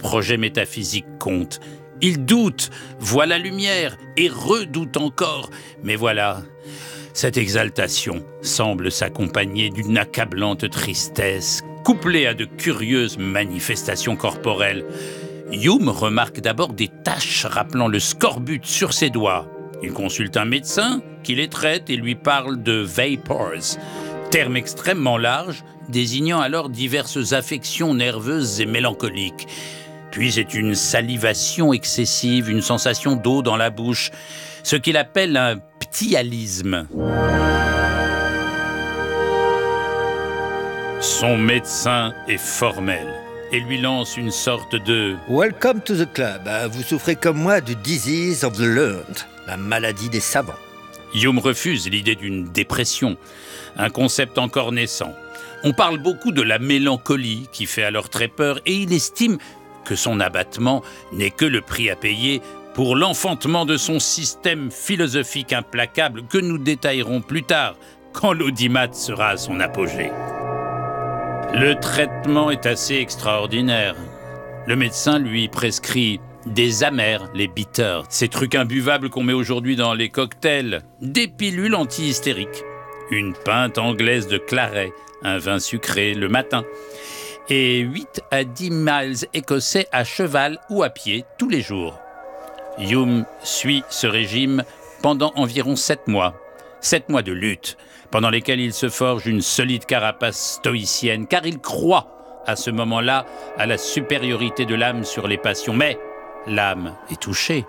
projet métaphysique compte. Il doute, voit la lumière et redoute encore. Mais voilà, cette exaltation semble s'accompagner d'une accablante tristesse, couplée à de curieuses manifestations corporelles. Hume remarque d'abord des taches rappelant le scorbut sur ses doigts. Il consulte un médecin qui les traite et lui parle de « vapors », terme extrêmement large, désignant alors diverses affections nerveuses et mélancoliques. Puis c'est une salivation excessive, une sensation d'eau dans la bouche, ce qu'il appelle un ptyalisme. Son médecin est formel et lui lance une sorte de « Welcome to the club. Vous souffrez comme moi du disease of the learned, la maladie des savants. » Hume refuse l'idée d'une dépression, un concept encore naissant. On parle beaucoup de la mélancolie qui fait alors très peur et il estime que son abattement n'est que le prix à payer pour l'enfantement de son système philosophique implacable que nous détaillerons plus tard, quand l'audimat sera à son apogée. Le traitement est assez extraordinaire. Le médecin lui prescrit des amers, les bitters, ces trucs imbuvables qu'on met aujourd'hui dans les cocktails, des pilules anti-hystériques, une pinte anglaise de claret, un vin sucré le matin, et 8 à 10 miles écossais à cheval ou à pied tous les jours. Hume suit ce régime pendant environ 7 mois. 7 mois de lutte, pendant lesquels il se forge une solide carapace stoïcienne, car il croit à ce moment-là à la supériorité de l'âme sur les passions. Mais l'âme est touchée.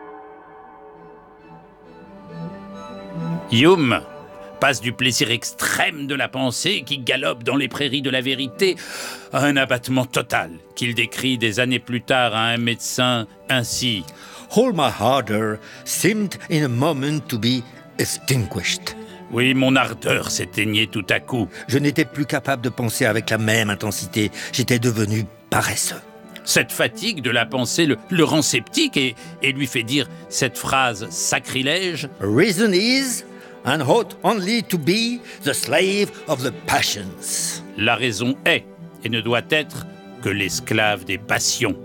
Hume passe du plaisir extrême de la pensée qui galope dans les prairies de la vérité à un abattement total qu'il décrit des années plus tard à un médecin ainsi. All my ardor seemed in a moment to be extinguished. Oui, mon ardeur s'éteignait tout à coup. Je n'étais plus capable de penser avec la même intensité. J'étais devenu paresseux. Cette fatigue de la pensée le rend sceptique et lui fait dire cette phrase sacrilège. Reason is and ought only to be the slave of the passions. La raison est et ne doit être que l'esclave des passions.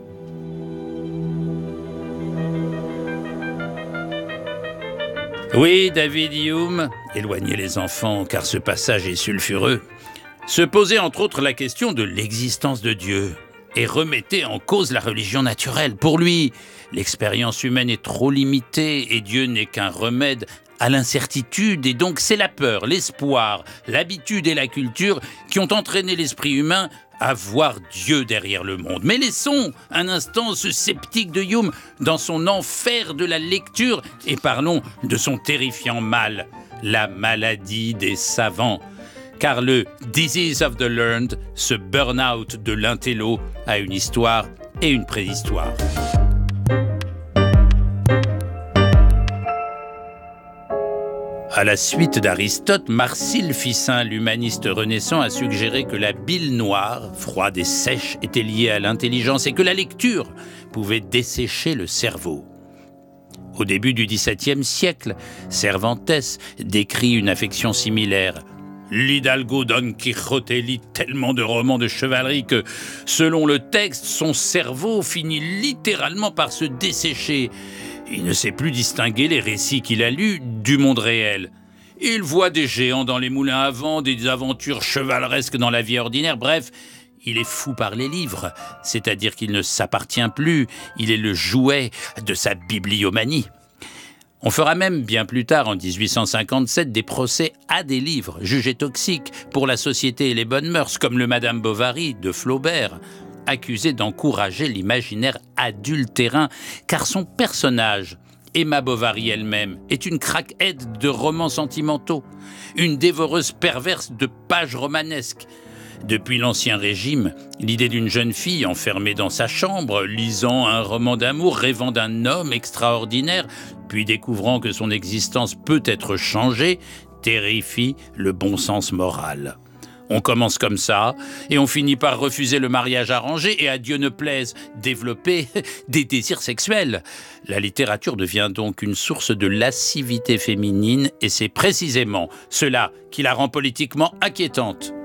Oui, David Hume, éloignez les enfants car ce passage est sulfureux, se posait entre autres la question de l'existence de Dieu et remettait en cause la religion naturelle. Pour lui, l'expérience humaine est trop limitée et Dieu n'est qu'un remède à l'incertitude, et donc c'est la peur, l'espoir, l'habitude et la culture qui ont entraîné l'esprit humain à voir Dieu derrière le monde. Mais laissons un instant ce sceptique de Hume dans son enfer de la lecture et parlons de son terrifiant mal, la maladie des savants. Car le « disease of the learned », ce burn-out de l'intello, a une histoire et une préhistoire. À la suite d'Aristote, Marcille Ficin, l'humaniste renaissant, a suggéré que la bile noire, froide et sèche, était liée à l'intelligence et que la lecture pouvait dessécher le cerveau. Au début du XVIIe siècle, Cervantes décrit une affection similaire. L'Hidalgo Don Quijote lit tellement de romans de chevalerie que, selon le texte, son cerveau finit littéralement par se dessécher. Il ne sait plus distinguer les récits qu'il a lus du monde réel. Il voit des géants dans les moulins à vent, des aventures chevaleresques dans la vie ordinaire, bref, il est fou par les livres, c'est-à-dire qu'il ne s'appartient plus, il est le jouet de sa bibliomanie. On fera même bien plus tard, en 1857, des procès à des livres jugés toxiques pour la société et les bonnes mœurs, comme le Madame Bovary de Flaubert, accusé d'encourager l'imaginaire adultérin, car son personnage, Emma Bovary elle-même, est une crackhead de romans sentimentaux, une dévoreuse perverse de pages romanesques. Depuis l'Ancien Régime, l'idée d'une jeune fille enfermée dans sa chambre, lisant un roman d'amour, rêvant d'un homme extraordinaire, puis découvrant que son existence peut être changée, terrifie le bon sens moral. On commence comme ça, et on finit par refuser le mariage arrangé et, à Dieu ne plaise, développer des désirs sexuels. La littérature devient donc une source de lascivité féminine, et c'est précisément cela qui la rend politiquement inquiétante.